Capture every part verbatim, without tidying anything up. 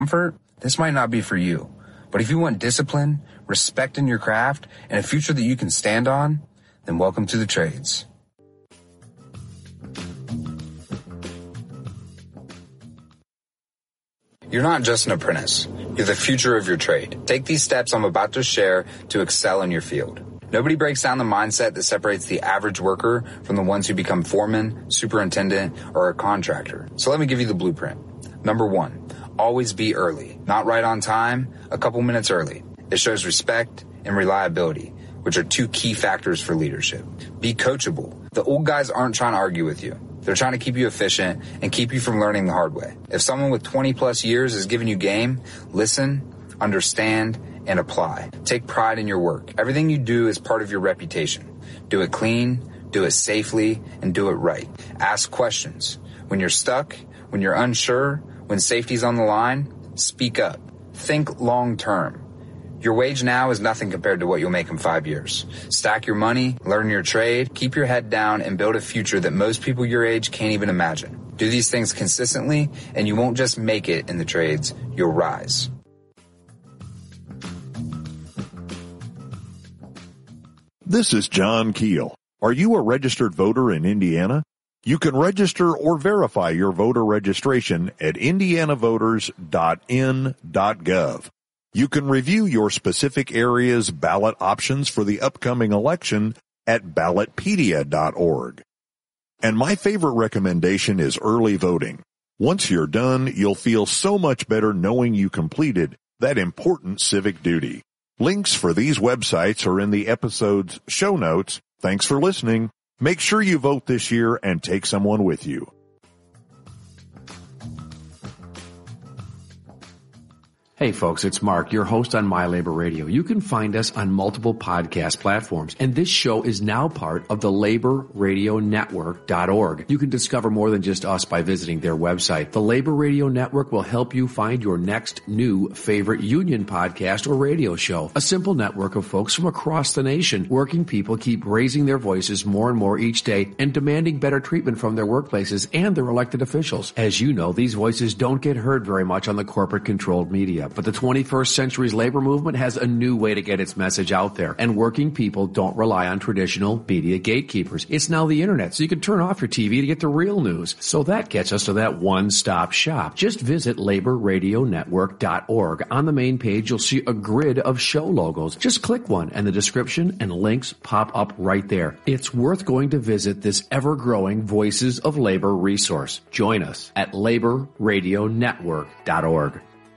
comfort, this might not be for you. But if you want discipline, respect in your craft, and a future that you can stand on, then welcome to the trades. You're not just an apprentice. You're the future of your trade. Take these steps I'm about to share to excel in your field. Nobody breaks down the mindset that separates the average worker from the ones who become foreman, superintendent, or a contractor. So let me give you the blueprint. Number one, always be early. Not right on time, a couple minutes early. It shows respect and reliability, which are two key factors for leadership. Be coachable. The old guys aren't trying to argue with you. They're trying to keep you efficient and keep you from learning the hard way. If someone with twenty plus years is giving you game, listen, understand, and apply. Take pride in your work. Everything you do is part of your reputation. Do it clean, do it safely, and do it right. Ask questions. When you're stuck, when you're unsure, when safety's on the line, speak up. Think long term. Your wage now is nothing compared to what you'll make in five years. Stack your money, learn your trade, keep your head down, and build a future that most people your age can't even imagine. Do these things consistently, and you won't just make it in the trades, you'll rise. This is John Keel. Are you a registered voter in Indiana? You can register or verify your voter registration at indiana voters dot n dot gov. You can review your specific area's ballot options for the upcoming election at ballotpedia dot org. And my favorite recommendation is early voting. Once you're done, you'll feel so much better knowing you completed that important civic duty. Links for these websites are in the episode's show notes. Thanks for listening. Make sure you vote this year and take someone with you. Hey folks, it's Mark, your host on My Labor Radio. You can find us on multiple podcast platforms, and this show is now part of the labor radio network dot org. You can discover more than just us by visiting their website. The Labor Radio Network will help you find your next new favorite union podcast or radio show. A simple network of folks from across the nation. Working people keep raising their voices more and more each day and demanding better treatment from their workplaces and their elected officials. As you know, these voices don't get heard very much on the corporate-controlled media. But the twenty-first century's labor movement has a new way to get its message out there, and working people don't rely on traditional media gatekeepers. It's now the internet, so you can turn off your T V to get the real news. So that gets us to that one-stop shop. Just visit labor radio network dot org. On the main page, you'll see a grid of show logos. Just click one, and the description and links pop up right there. It's worth going to visit this ever-growing Voices of Labor resource. Join us at labor radio network dot org.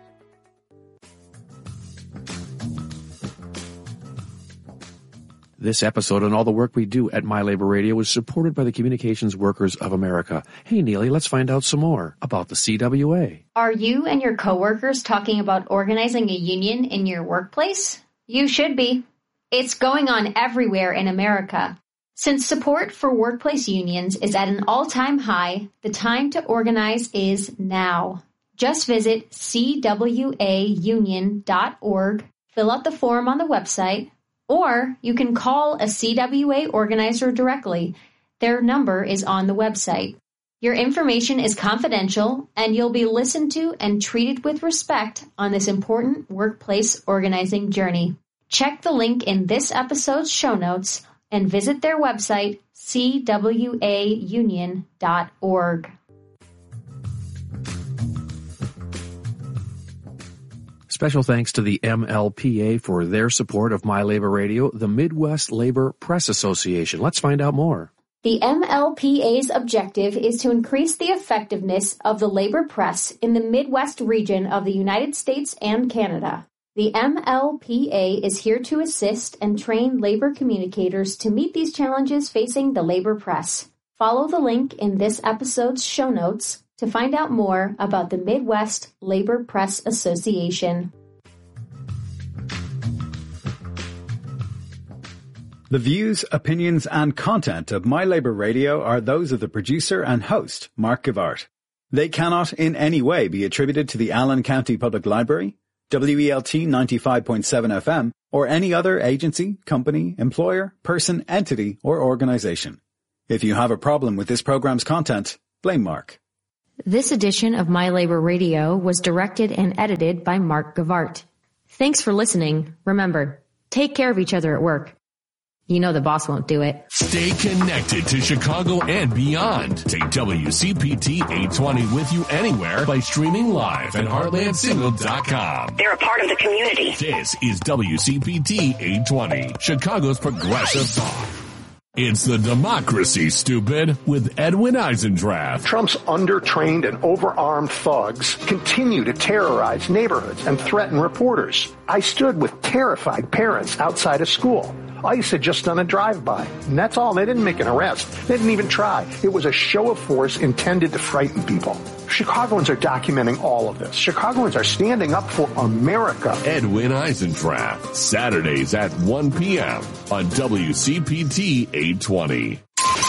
This episode and all the work we do at My Labor Radio is supported by the Communications Workers of America. Hey, Neely, let's find out some more about the C W A. Are you and your coworkers talking about organizing a union in your workplace? You should be. It's going on everywhere in America. Since support for workplace unions is at an all-time high, the time to organize is now. Just visit c w a union dot org, fill out the form on the website, or you can call a C W A organizer directly. Their number is on the website. Your information is confidential, and you'll be listened to and treated with respect on this important workplace organizing journey. Check the link in this episode's show notes and visit their website, c w a union dot org. Special thanks to the M L P A for their support of My Labor Radio, the Midwest Labor Press Association. Let's find out more. The M L P A's objective is to increase the effectiveness of the labor press in the Midwest region of the United States and Canada. The M L P A is here to assist and train labor communicators to meet these challenges facing the labor press. Follow the link in this episode's show notes to find out more about the Midwest Labor Press Association. The views, opinions, and content of My Labor Radio are those of the producer and host, Mark Givart. They cannot in any way be attributed to the Allen County Public Library, W E L T ninety-five point seven F M, or any other agency, company, employer, person, entity, or organization. If you have a problem with this program's content, blame Mark. This edition of My Labor Radio was directed and edited by Mark Gavart. Thanks for listening. Remember, take care of each other at work. You know the boss won't do it. Stay connected to Chicago and beyond. Take W C P T eight twenty with you anywhere by streaming live at heartland signal dot com. They're a part of the community. This is W C P T eight twenty, Chicago's progressive talk. It's the democracy, stupid, with Edwin Eisendrath. Trump's undertrained and overarmed thugs continue to terrorize neighborhoods and threaten reporters. I stood with terrified parents outside of school. ICE had just done a drive-by, and that's all. They didn't make an arrest. They didn't even try. It was a show of force intended to frighten people. Chicagoans are documenting all of this. Chicagoans are standing up for America. Edwin Eisendrath, Saturdays at one p.m. on W C P T eight twenty.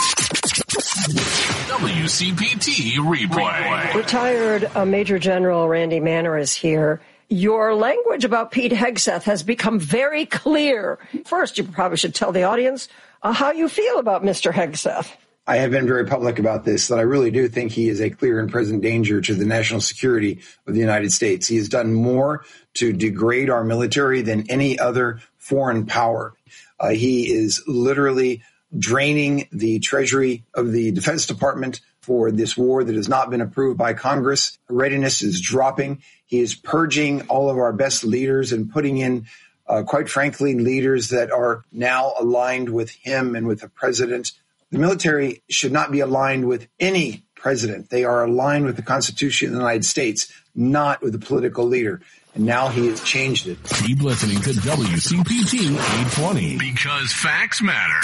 W C P T Replay. Retired uh, Major General Randy Manner is here. Your language about Pete Hegseth has become very clear. First, you probably should tell the audience uh, how you feel about Mister Hegseth. I have been very public about this, that I really do think he is a clear and present danger to the national security of the United States. He has done more to degrade our military than any other foreign power. Uh, he is literally draining the treasury of the Defense Department for this war that has not been approved by Congress. Readiness is dropping. He is purging all of our best leaders and putting in, uh, quite frankly, leaders that are now aligned with him and with the president. The military should not be aligned with any president. They are aligned with the Constitution of the United States, not with a political leader. And now he has changed it. Keep listening to W C P T eight twenty because facts matter.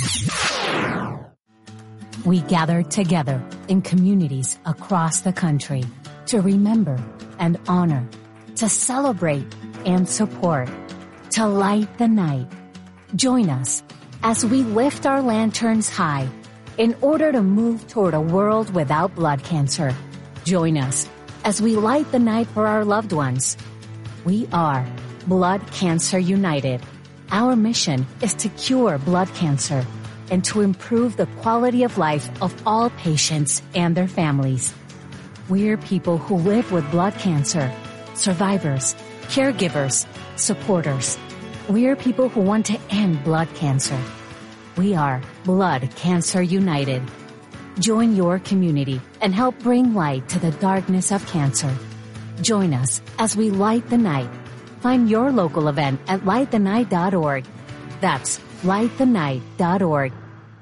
We gather together in communities across the country to remember and honor, to celebrate and support, to light the night. Join us as we lift our lanterns high in order to move toward a world without blood cancer. Join us as we light the night for our loved ones. We are Blood Cancer United. Our mission is to cure blood cancer and to improve the quality of life of all patients and their families. We're people who live with blood cancer, survivors, caregivers, supporters. We're people who want to end blood cancer. We are Blood Cancer United. Join your community and help bring light to the darkness of cancer. Join us as we light the night. Find your local event at light the night dot org. That's light the night dot org.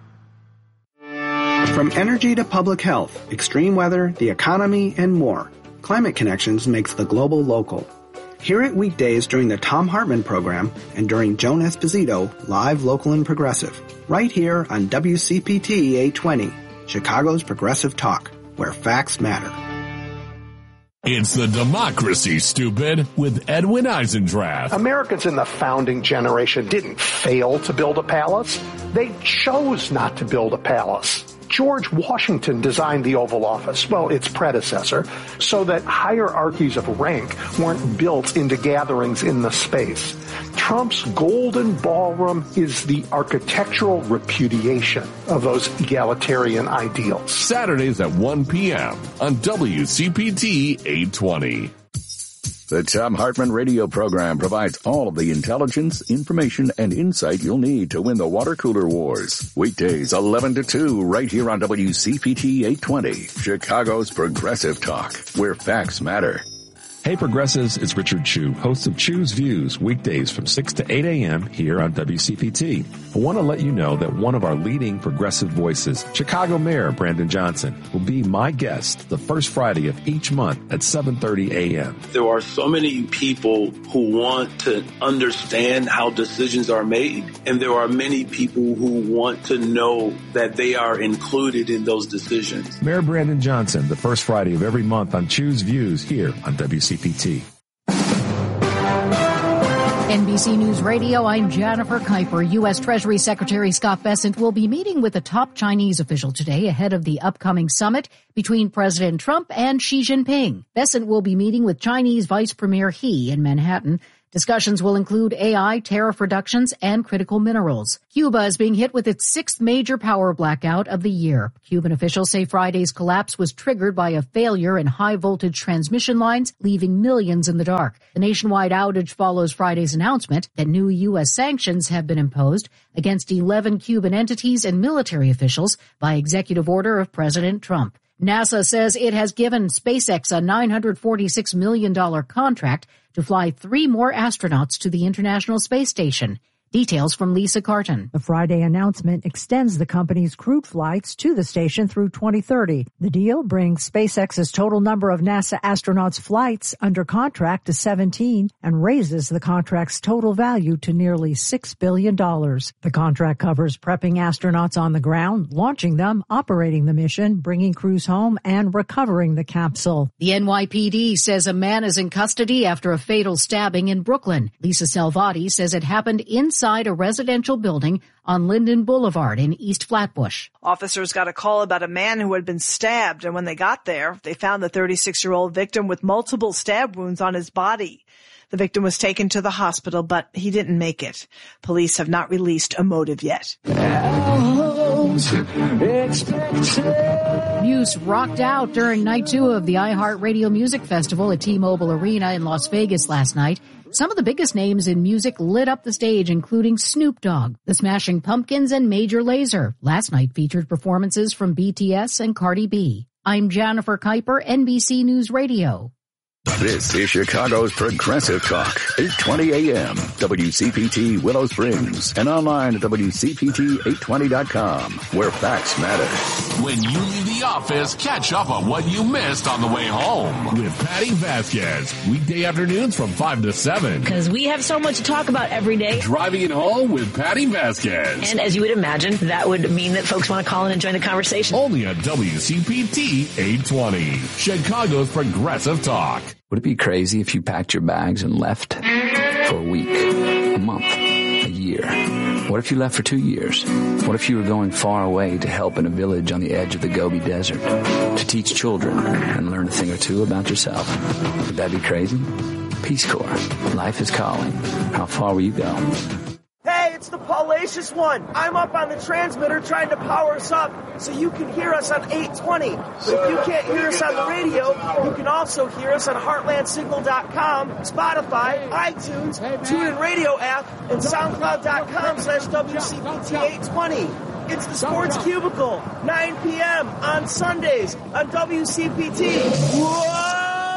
From energy to public health, extreme weather, the economy, and more, Climate Connections makes the global local. Hear it weekdays during the Thom Hartmann program and during Joan Esposito, live, local, and progressive. Right here on W C P T eight twenty, Chicago's Progressive Talk, where facts matter. It's the democracy, stupid, with Edwin Eisendrath. Americans in the founding generation didn't fail to build a palace. They chose not to build a palace. George Washington designed the Oval Office, well, its predecessor, so that hierarchies of rank weren't built into gatherings in the space. Trump's golden ballroom is the architectural repudiation of those egalitarian ideals. Saturdays at one p.m. on W C P T eight twenty. The Thom Hartmann radio program provides all of the intelligence, information, and insight you'll need to win the water cooler wars. Weekdays eleven to two right here on W C P T eight twenty, Chicago's Progressive Talk, where facts matter. Hey Progressives, it's Richard Chu, host of Chu's Views, weekdays from six to eight a.m. here on W C P T. I want to let you know that one of our leading progressive voices, Chicago Mayor Brandon Johnson, will be my guest the first Friday of each month at seven thirty a.m. There are so many people who want to understand how decisions are made, and there are many people who want to know that they are included in those decisions. Mayor Brandon Johnson, the first Friday of every month on Chu's Views here on W C P T. N B C News Radio, I'm Jennifer Kuiper. U S. Treasury Secretary Scott Bessent will be meeting with a top Chinese official today ahead of the upcoming summit between President Trump and Xi Jinping. Bessent will be meeting with Chinese Vice Premier He in Manhattan Discussions will include A I, tariff reductions, and critical minerals. Cuba is being hit with its sixth major power blackout of the year. Cuban officials say Friday's collapse was triggered by a failure in high-voltage transmission lines, leaving millions in the dark. The nationwide outage follows Friday's announcement that new U S sanctions have been imposed against eleven Cuban entities and military officials by executive order of President Trump. NASA says it has given SpaceX a nine hundred forty-six million dollars contract to fly three more astronauts to the International Space Station. Details from Lisa Carton. The Friday announcement extends the company's crewed flights to the station through twenty thirty. The deal brings SpaceX's total number of NASA astronauts' flights under contract to seventeen and raises the contract's total value to nearly six billion dollars. The contract covers prepping astronauts on the ground, launching them, operating the mission, bringing crews home, and recovering the capsule. The N Y P D says a man is in custody after a fatal stabbing in Brooklyn. Lisa Salvati says it happened inside a residential building on Linden Boulevard in East Flatbush. Officers got a call about a man who had been stabbed, and when they got there, they found the thirty-six-year-old victim with multiple stab wounds on his body. The victim was taken to the hospital, but he didn't make it. Police have not released a motive yet. Muse rocked out during night two of the iHeartRadio Music Festival at T-Mobile Arena in Las Vegas last night. Some of the biggest names in music lit up the stage, including Snoop Dogg, the Smashing Pumpkins, and Major Lazer. Last night featured performances from B T S and Cardi B. I'm Jennifer Kuiper, N B C News Radio. This is Chicago's Progressive Talk, eight twenty A M, W C P T Willow Springs, and online at W C P T eight twenty dot com, where facts matter. When you leave the office, catch up on what you missed on the way home with Patty Vasquez. Weekday afternoons from five to seven. Because we have so much to talk about every day. Driving it home with Patty Vasquez. And as you would imagine, that would mean that folks want to call in and join the conversation. Only on W C P T eight twenty, Chicago's Progressive Talk. Would it be crazy if you packed your bags and left for a week, a month, a year? What if you left for two years? What if you were going far away to help in a village on the edge of the Gobi Desert, to teach children and learn a thing or two about yourself? Would that be crazy? Peace Corps. Life is calling. How far will you go? Hey, it's the Paulacious one. I'm up on the transmitter trying to power us up so you can hear us on eight twenty. But if you can't hear us on the radio, you can also hear us on heartland signal dot com, Spotify, iTunes, TuneIn Radio app, and soundcloud dot com slash W C P T eight twenty. It's the Sports Cubicle, nine p.m. on Sundays on W C P T. Whoa!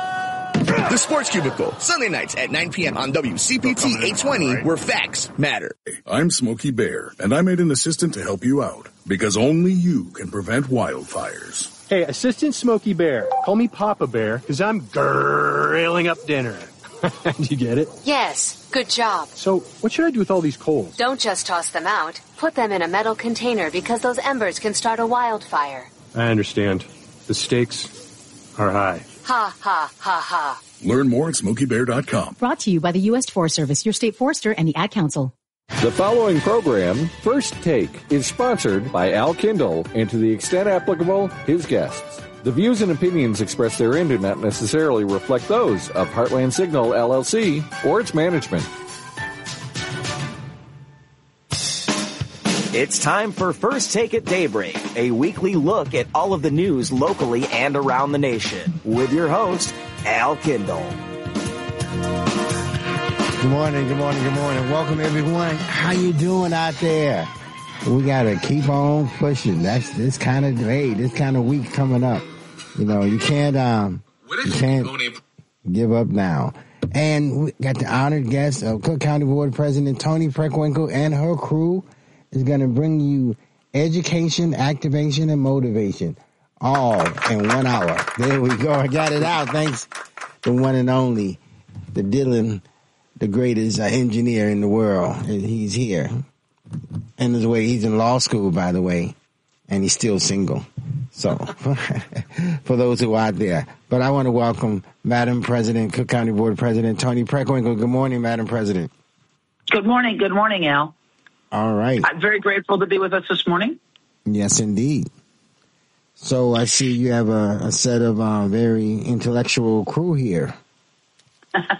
The Sports Cubicle, Sunday nights at nine p.m. on W C P T eight twenty, where facts matter. I'm Smokey Bear, and I made an assistant to help you out, because only you can prevent wildfires. Hey, Assistant Smokey Bear, call me Papa Bear, because I'm grilling up dinner. Do you get it? Yes, good job. So, what should I do with all these coals? Don't just toss them out. Put them in a metal container, because those embers can start a wildfire. I understand. The stakes are high. Ha, ha, ha, ha. Learn more at smokey bear dot com. Brought to you by the U S Forest Service, your state forester, and the Ad Council. The following program, First Take, is sponsored by Al Kindle, and to the extent applicable, his guests. The views and opinions expressed therein do not necessarily reflect those of Heartland Signal, L L C, or its management. It's time for First Take at Daybreak, a weekly look at all of the news locally and around the nation, with your host, Al Kindle. Good morning, good morning, good morning. Welcome, everyone. How you doing out there? We got to keep on pushing. That's this kind of, hey, this kind of week coming up. You know, you can't, um, you can't give up now. And we got the honored guest of Cook County Board President Toni Preckwinkle and her crew is going to bring you education, activation, and motivation all in one hour. There we go. I got it out. Thanks to one and only, the Dylan, the greatest uh, engineer in the world. He's here. And his way, he's in law school, by the way, and he's still single. So, for those who are out there. But I want to welcome Madam President, Cook County Board President Toni Preckwinkle. Good morning, Madam President. Good morning. Good morning, Al. All right. I'm very grateful to be with us this morning. Yes, indeed. So I see you have a, a set of uh, very intellectual crew here.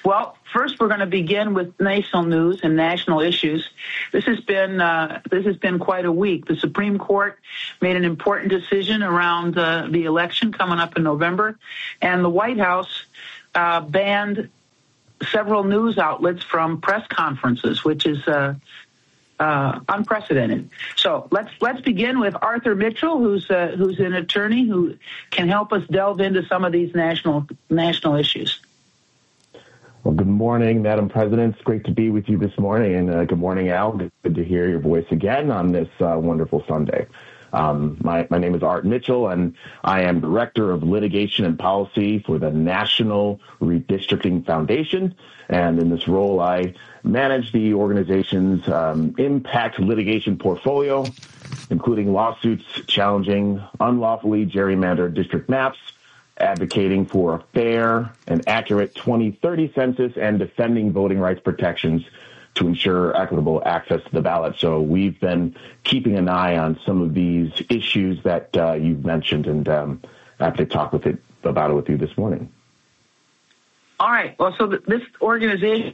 Well, first we're going to begin with national news and national issues. This has been uh, this has been quite a week. The Supreme Court made an important decision around uh, the election coming up in November, and the White House uh, banned several news outlets from press conferences, which is uh, uh, unprecedented. So let's let's begin with Arthur Mitchell, who's uh, who's an attorney who can help us delve into some of these national national issues. Well, good morning, Madam President. It's great to be with you this morning, and uh, good morning, Al. Good to hear your voice again on this uh, wonderful Sunday. Um, my, my name is Art Mitchell, and I am Director of Litigation and Policy for the National Redistricting Foundation. And in this role, I manage the organization's um, impact litigation portfolio, including lawsuits challenging unlawfully gerrymandered district maps, advocating for a fair and accurate twenty thirty census, and defending voting rights protections to ensure equitable access to the ballot. So we've been keeping an eye on some of these issues that uh, you've mentioned, and um, I have to talk with it about it with you this morning. All right. Well, so th- this organization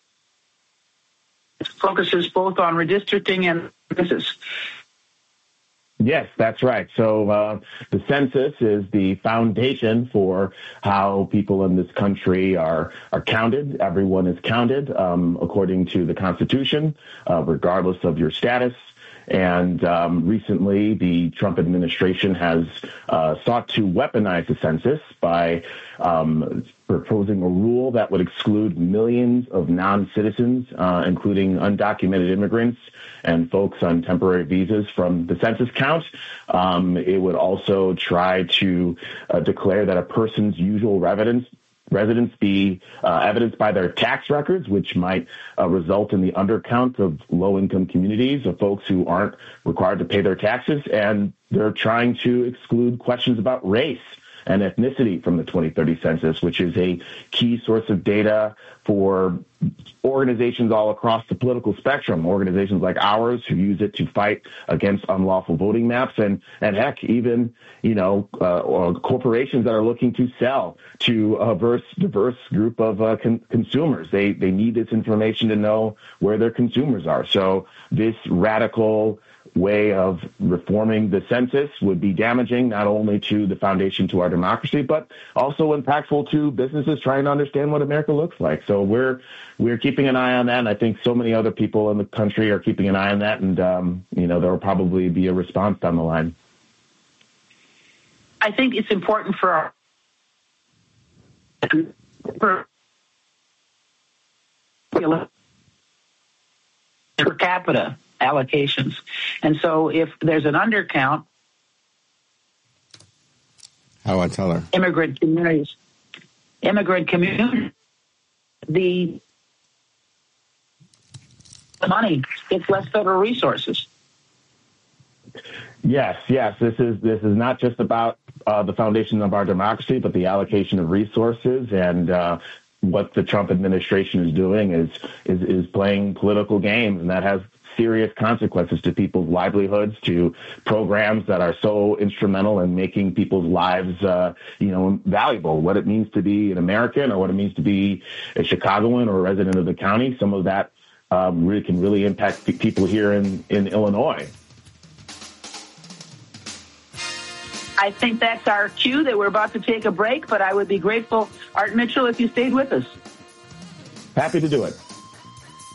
focuses both on redistricting and census. Yes, that's right. So uh, the census is the foundation for how people in this country are are counted. Everyone is counted um, according to the Constitution, uh, regardless of your status. And um, recently, the Trump administration has uh, sought to weaponize the census by um, proposing a rule that would exclude millions of non-citizens, uh, including undocumented immigrants and folks on temporary visas, from the census count. Um, it would also try to uh, declare that a person's usual residence residents be uh, evidenced by their tax records, which might uh, result in the undercount of low-income communities of folks who aren't required to pay their taxes. And they're trying to exclude questions about race and ethnicity from the twenty thirty census, which is a key source of data for organizations all across the political spectrum, organizations like ours who use it to fight against unlawful voting maps, and, and heck, even, you know, uh, or corporations that are looking to sell to a diverse, diverse group of uh, con- consumers. They, they need this information to know where their consumers are. So this radical way of reforming the census would be damaging not only to the foundation, to our democracy, but also impactful to businesses trying to understand what America looks like. So we're we're keeping an eye on that, and I think so many other people in the country are keeping an eye on that, and um, you know, there will probably be a response down the line. I think it's important for our for per capita allocations. And so if there's an undercount, how I tell her, immigrant communities, immigrant community, the money, it's less federal resources. Yes, yes. This is this is not just about uh, the foundation of our democracy, but the allocation of resources. And uh, what the Trump administration is doing is is is playing political games, and that has serious consequences to people's livelihoods, to programs that are so instrumental in making people's lives, uh, you know, valuable. What it means to be an American, or what it means to be a Chicagoan or a resident of the county. Some of that um, really can really impact people here in, in Illinois. I think that's our cue that we're about to take a break, but I would be grateful, Art Mitchell, if you stayed with us. Happy to do it.